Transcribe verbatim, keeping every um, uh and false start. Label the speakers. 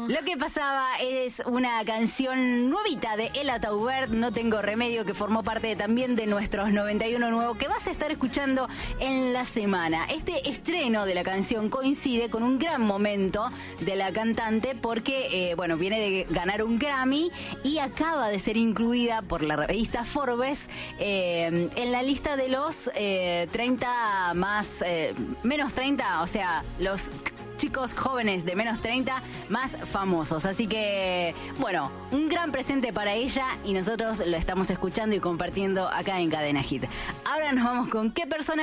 Speaker 1: Lo que pasaba es una canción nuevita de Ella Taubert, No Tengo Remedio, que formó parte también de nuestros noventa y uno Nuevo, que vas a estar escuchando en la semana. Este estreno de la canción coincide con un gran momento de la cantante porque, eh, bueno, viene de ganar un Grammy y acaba de ser incluida por la revista Forbes eh, en la lista de los eh, treinta más, eh, menos treinta, o sea, los chicos jóvenes de menos treinta más famosos. Así que, bueno, un gran presente para ella y nosotros lo estamos escuchando y compartiendo acá en Cadena Hit. Ahora nos vamos con qué persona